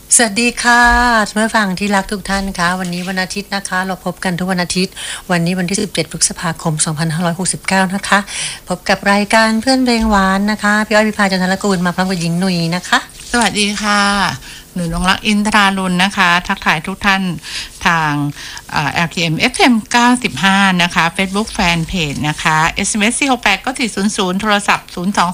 สวัสดีค่ะท่านผู้ฟังที่รักทุกท่านคะวันนี้วันอาทิตย์นะคะเราพบกันทุกวันอาทิตย์วันนี้วันที่17พฤษภาคม2569นะคะพบกับรายการเพื่อนเพลงหวานนะคะพี่อ้อยพิพาจันทรกูลมาพร้อมกับหญิงหนุ่ยนะคะสวัสดีค่ะหนูนงรักอินทราลุนนะคะทักทายทุกท่านทางLTM FM 95นะคะ Facebook Fanpage นะคะ SMS 468ก็400โทรศัพท์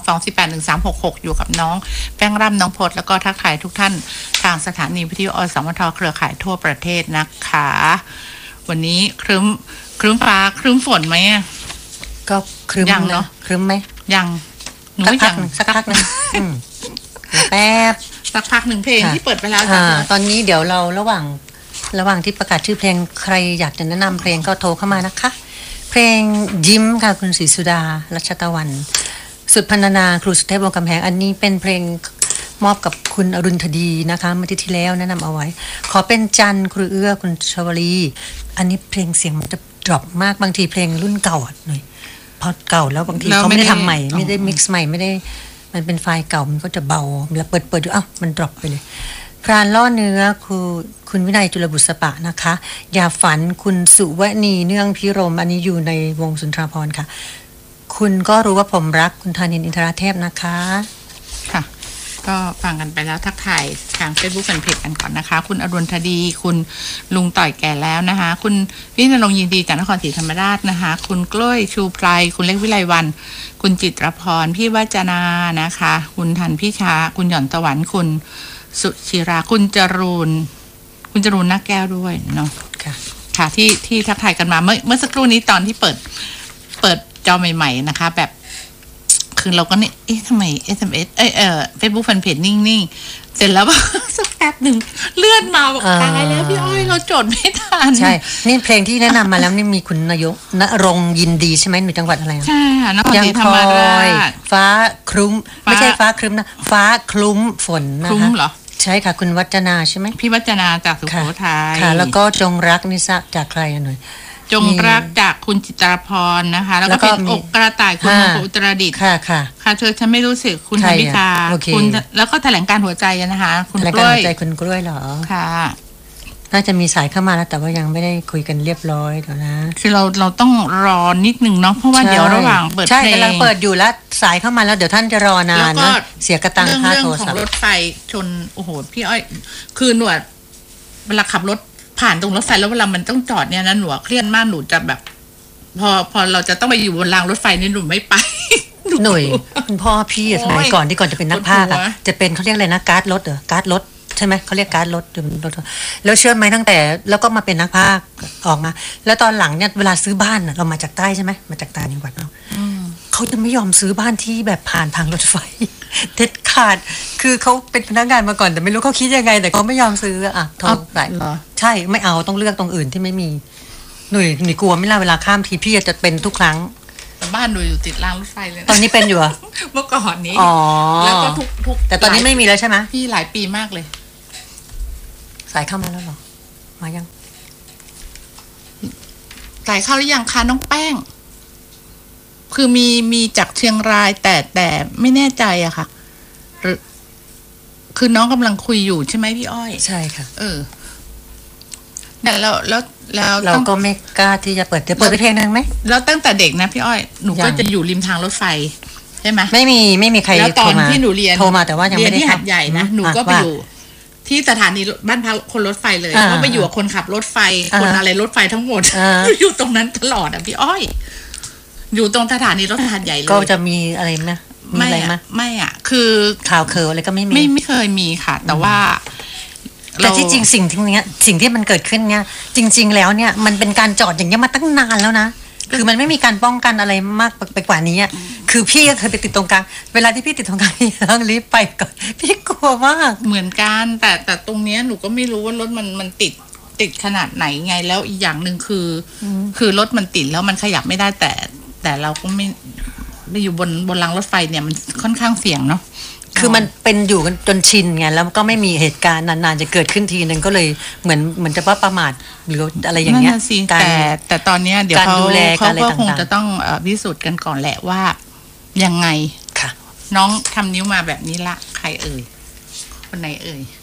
022481366อยู่กับน้องแป้งร่ำน้องพดแล้วก็ทักทายทุกท่านทางสถานีวิทยุอสมทเครือข่ายทั่วประเทศนะคะวันนี้ครึ้มฟ้าครึ้มฝนไหมก็ครึ้มยังเนาะครึ้มไหมยังหนูยังสักพักนึงแป๊บสักพักหนึ่งเพลงที่เปิดไปแล้วตอนนี้เดี๋ยวเราระหว่างที่ประกาศชื่อเพลงใครอยากจะแนะนำเพลงก็โทรเข้ามานะคะเพลงยิ้มค่ะคุณศรีสุดารัชตะวันสุดพรรณนาครูสุเทพวงศ์กำแพงอันนี้เป็นเพลงมอบกับคุณอรุณธดีนะคะเมื่อที่แล้วแนะนำเอาไว้ขอเป็นจันครูเอื้อคุณชวลีอันนี้เพลงเสียงมันจะดรอปมากบางทีเพลงรุ่นเก่าหน่อยพอเก่าแล้วบางทีเขาไม่ได้ทำใหม่ไม่ได้มิกซ์ใหม่ไม่ได้มันเป็นไฟล์เก่ามันก็จะเบาแล้วเปิดดูมันดรอปไปเลยพรานล่อเนื้อคุณวินัยจุลบุษปะนะคะอย่าฝันคุณสุวณีเนื่องพิรมอันนี้อยู่ในวงสุนทราภรณ์ค่ะคุณก็รู้ว่าผมรักคุณธานินทร์อินทราเทพนะคะค่ะก็ฟังกันไปแล้วทักทายทาง Facebook แฟนเพจกันก่อนนะคะคุณอรุณธดีคุณลุงต่อยแก่แล้วนะคะคุณพี่ณรงค์ยินดีจากนครศรีธรรมราชนะคะคุณกล้วยชูไพรคุณเล็กวิไลวรรณคุณจิตรพรพี่วัจนานะคะคุณทันพี่ชาคุณหย่อนตะวันคุณสุชิราคุณจรูนนักแก้วด้วยเนาะค่ะที่ทักทายกันมาเมื่อสักครู่นี้ตอนที่เปิดจอใหม่ๆนะคะแบบคือเราก็เนี่ยทำไม SMS Facebook Fanpage นิ่งๆเสร็จแล้วสักแป๊บหนึ่งเลื่อนมาบอกตายแล้วพี่อ้อยเราจดไม่ทันใช่นี่เพลงที่แนะนำมาแล้วนี่มีคุณนายกณรงค์ยินดีใช่ไหมหนูจังหวัดอะไรใช่ค่ะนครศรีธรรมราชฟ้าคลุ้มไม่ใช่ฟ้าครึ้มนะฟ้าคลุ้มฝนนะคะคลุ้มเหรอใช่ค่ะคุณวัจนาใช่ไหมพี่วัจนาจากสุโขทัยค่ะแล้วก็จงรักนิสะจากใครหน่อยจงรักจากคุณจิตรพรนะคะแล้วก็เป็นอกกระต่ายคุณมงคลอุตรดิตถ์ค่ะเธอฉันไม่รู้สึกคุณธนิตาคุณแล้วก็แถลงการหัวใจนะคะคุณกล้วยคุณกล้วยเหรอค่ะน่าจะมีสายเข้ามาแล้วแต่ว่ายังไม่ได้คุยกันเรียบร้อยเดี๋ยวนะคือเราต้องรอนิดนึงเนาะเพราะว่าเดี๋ยวระหว่างเปิดเพลงใช่กำลังเปิดอยู่แล้วสายเข้ามาแล้วเดี๋ยวท่านจะรอนานนะเสียกระตังค่าโทรศัพท์เรื่องของรถไฟชนโอ้โหพี่อ้อยคือหนวดเวลาขับรถผ่านตรงรถไฟแล้วเวลามันต้องจอดเนี่ยนะหนูเครียดมากหนูจะแบบพอเราจะต้องไปอยู่บนรางรถไฟนี่หนูไม่ไปหน่วยคุณพ่อพี่สมัยก่อนที่ก่อนจะเป็นนักพากย์จะเป็นเขาเรียกอะไรนะการ์ดรถการ์ดรถใช่ไหมเขาเรียกการ์ดรถแล้วเชื่อไหมตั้งแต่แล้วก็มาเป็นนักพากย์ออกมาแล้วตอนหลังเนี่ยเวลาซื้อบ้านเรามาจากใต้ใช่ไหมมาจากต่างจังหวัดเขาจะไม่ยอมซื้อบ้านที่แบบผ่านทางรถไฟเด็ดขาดคือเขาเป็นพนักงานมาก่อนแต่ไม่รู้เขาคิดยังไงแต่เขาไม่ยอมซื้อโทรไปใช่ไม่เอาต้องเลือกตรงอื่นที่ไม่มีหนุ่ยกลัวไม่ล่ะเวลาข้ามทีพี่จะเป็นทุกครั้งแต่บ้านหนูอยู่ติดรางรถไฟเลยตอนนี้เป็นอยู่เมื่อก่อนนี้แล้วก็ทุกแต่ตอนนี้ไม่มีแล้วใช่ไหมพี่หลายปีมากเลยสายเข้ามาแล้วหรอมายังสายเข้าหรือยังคะน้องแป้งคือมีจากเชียงรายแต่ไม่แน่ใจอะค่ะหรือคือน้องกำลังคุยอยู่ใช่ไหมพี่อ้อยใช่ค่ะแต่แล้วเราก็ไม่กล้าที่จะเปิดเพลงนึงไหมแล้วตั้งแต่เด็กนะพี่อ้อยหนูก็จะอยู่ริมทางรถไฟใช่ไหมไม่มีใครแล้วตอนที่หนูเรียนโทรมาแต่ว่ายังไม่ได้ที่หัดใหญ่นะหนูก็ไปอยู่ที่สถานีบ้านพักคนรถไฟเลยก็ไปอยู่กับคนขับรถไฟคนอะไรรถไฟทั้งหมดอยู่ตรงนั้นตลอดพี่อ้อยอยู่ตรงสถานีรถหัดใหญ่เลยก็จะมีอะไรไหมไม่คือข่าวเคออะไรก็ไม่เคยมีค่ะแต่ว่าแต่ที่จริงสิ่งที่มันเกิดขึ้นเนี่ยจริงๆแล้วเนี่ยมันเป็นการจอดอย่างเงี้ยมาตั้งนานแล้วนะคือมันไม่มีการป้องกันอะไรมากไปกว่านี้คือพี่ก็เคยไปติดตรงกลางเวลาที่พี่ติดตรงกลางพี่ต้องรีบไปก่อนพี่กลัวมากเหมือนกันแต่ตรงเนี้ยหนูก็ไม่รู้ว่ารถมันติดขนาดไหนไงแล้วอีกอย่างหนึ่งคือรถมันติดแล้วมันขยับไม่ได้แต่เราก็ไม่อยู่บนรางรถไฟเนี่ยมันค่อนข้างเสี่ยงเนาะคือมันเป็นอยู่กันจนชินไงแล้วก็ไม่มีเหตุการณ์นานๆจะเกิดขึ้นทีนึงก็เลยเหมือนจะว่าประมาทหรืออะไรอย่างเงี้ยแต่ตอนนี้เดี๋ยวเขาก็คงจะต้องพิสูจน์กันก่อนแหละว่ายังไงค่ะน้องทำนิ้วมาแบบนี้ละใครเอ่ยคนไหนเอ่ย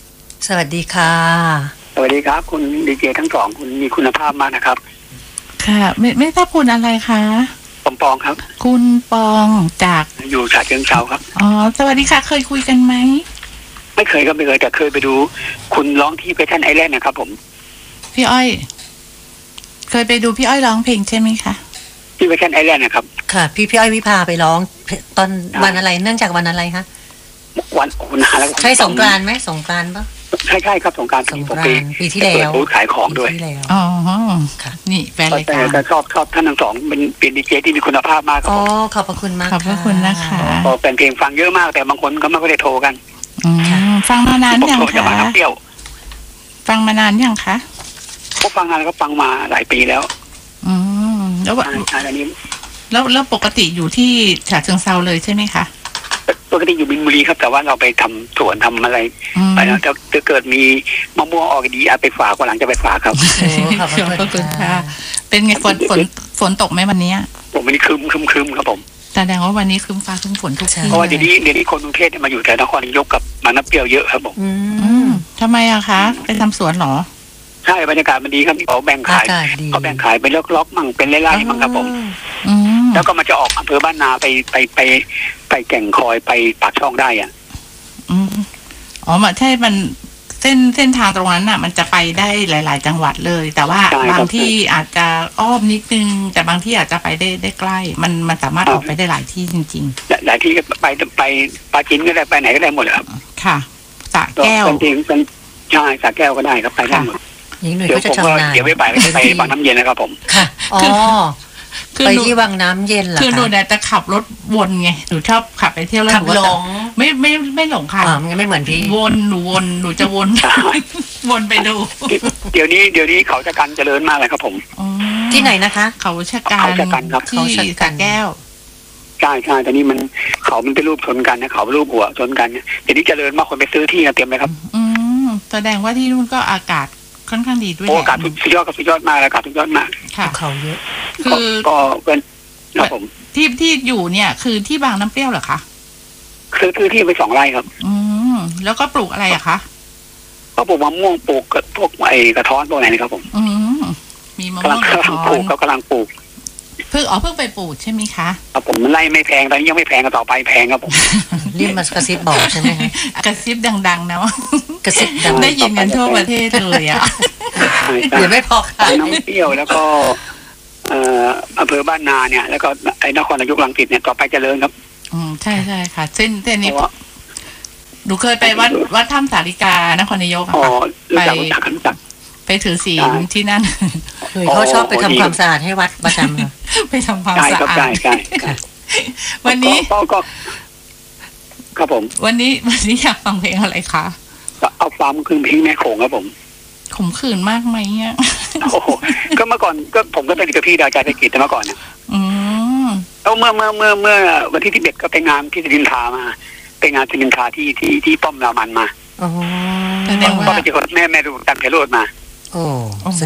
สวัสดีค่ะสวัสดีครับคุณดีเจทั้งสองคุณมีคุณภาพมากนะครับค่ะ ไม่ทราบคุณอะไรคะผมปองครับคุณปองจากอยู่ฉะเชิงเทราครับอ๋อสวัสดีค่ะ เคยคุยกันไหมไม่เคยครับไม่เคยแต่เคยไปดูคุณร้องที่เพชรไอแลนด์นะครับผมพี่อ้อย เคยไปดูพี่อ้อยร้องเพลงใช่ไหมคะที่เพชรไอแลนด์นะครับค่ะ พี่อ้อยวิภาไปร้องตอนวันอะไรเนื่องจากวันอะไรคะวันคุณนานแล้วใช่สงกรานต์ไหมสงกรานต์ปะใช่ครับสงกรานต์สงผมกรานไปต์ปีที่แล้วเปิดบูธขายของด้วยปีที่แล้วอ๋อค่ะนี่แฟนรายแต่การแต่ชอบท่านทั้งสองเป็นดีเจที่มีคุณภาพมากครับอ๋อผมขอบพระคุณมากขอบพระคุณนะคะพอเป็นเพลงฟังเยอะมากแต่บางคนก็ไม่ค่อยได้โทรกันอืมฟังมานานผมยังโทรจะคะมาน้ำเปรี้ยวฟังมานานยังคะผมฟังอะไรก็ฟังมาหลายปีแล้วอืมแล้วว่าอันนี้แล้วปกติอยู่ที่ฉะเชิงเทราเลยใช่ไหมคะปกติอยู่บินบุรีครับแต่ว่าเราไปทำสวนทำอะไรอืมไปแล้วถ้าเกิดมีมะม่วงออกดีเอาไปฝากวันหลังจะไปฝากครับโอ้ขอบพขอบพระระคุคุณ ณค่ะค่ะ เป็นไงฝนตกไหมวันนี้ผมวันนี้ครึมครับผมแสดงว่าวันนี้ครึ้มฟ้าครึ้มฝนทุกใช่ที่เพราะว่าเดี๋ยวนี้คนกรุงเทพเนี่ยมาอยู่แถวนครนายกกับบางน้ำเปรี้ยวเยอะครับผมอือืมมทำไมอะคะ ไปทำสวนเหรอใช่บรรยากาศมันดีครับเขาแบ่งอาขายกาศดีเขาแบ่งขายเป็นล็อกๆมั่งเป็นไร่ๆมั่งครับผมอืมแล้วก็มันจะออกอำเภอบ้านนาไปแก่งคอยไปปากช่องได้อ่ะอืมอ๋อใช่มันเส้นทางตรงนั้นน่ะ มันจะไปได้หลาย ๆ จังหวัดเลย แต่ว่าบางที่อาจจะอ้อมนิดนึง แต่บางที่อาจจะไปได้ใกล้มันสามารถออกไปได้หลายที่จริงหลายที่ก็ไปปลาจีนก็ได้ไปไหนก็ได้หมดเลยครับๆ ค่ะสระแก้วเป็นจริงเป็นใช่สระแก้วก็ได้ครับไปได้หมดหญิงหนุ่ยเดี๋ยวก็จะผมก็ชำนาญเดี๋ยวไปบางน้ำเย็นนะครับผมค่ะ อ๋อคือไปหนูที่วังน้ำเย็นเหรอคือหนูคะเนี่ยจะขับรถวนไงหนูชอบขับไปเที่ยวแล้วขับนูก็หลจะงไม่หลงค่ะอ่ามันไม่เหมือนพี่หนูจะวน วนไปดูเดี๋ยวนี้เขาจะกันเจริญมากเลยครับผมอ๋อที่ไหนนะคะเขาชะกันเขาชะกันครับที่เขาชะกันสระแก้วใช่แต่นี่มันเขามันเป็นรูปชนกันนะเขาเป็นรูปหัวชนกันเนี่ยเดี๋ยวนี้เจริญมากคนไปซื้อที่กันเต็มเลยครับอืมแสดงว่าที่นู่นก็อากาศค่อนข้างดีด้วยโอ้แหละอากาศสุดยอดกับสุดยอดมากอากาศสุดยอดมากค่ะเขาเยอะคือก็เป็นครับผมที่อยู่เนี่ย คือที่บางน้ำเปรี้ยวเหรอคะคือที่ไป2 ไร่ครับอืมแล้วก็ปลูกอะไรอะคะก็ปลูกมะม่วงปลูกพวกไอ้กระท้อนพวกไหนนะครับผมอืมมีมะกำม่ลัวงงกระกำลังท้อปลูกนเขากำลังปลูกเพิ่งไปปลูกใช่ไหมคะครับผมมันไล่ไม่แพงตอนนี้ยังไม่แพงก็ต่อไปแพงครับผมรีบมากระซิบบอกใช่ไหมคะกระซิบดังๆนะว่ากระซิบดังได้ยินกันทั่วประเทศเลยอะเดี๋ยวไม่พอค่ะน้ำเปรี้ยวแล้วก็อำเภอบ้านนาเนี่ย แล้วก็ไอ้นครนายกรังสิตเนี่ยต่อไปเจริญครับอืมใช่ค่ะเส้นเพนี้ราะว่าหนูเคยไปวัดถ้ำสาริกานครนายกอะอ๋อค่ะรู้จักไปถือศีลที่นั่นหนุ่ยเขาชอบไปทำความสะอาดให้วัดประจำค่ะไปทำความใช่สะครับอาใช่ดใช่วันนี้ก็ครับผมวันนี้อยากฟังเพลงอะไรคะก็เอาฟาร์มคืนพิงแม่โขงครับผมขมขื่นมากไหมอ่ะโอ้โหก็เมื่อก่อนก็ผมก็เป็นกับพี่ดาวใจไปกิจแต่เมื่อก่อนเนี่ยอืมแล้วเมื่อวันที่11ก็ไปงานที่สิรินทรามาไปงานสิรินทราที่ป้อมรามันมาโอ้แสดงว่าก็ไปเจอกับแม่ดูตังไพโรจน์มาโอ้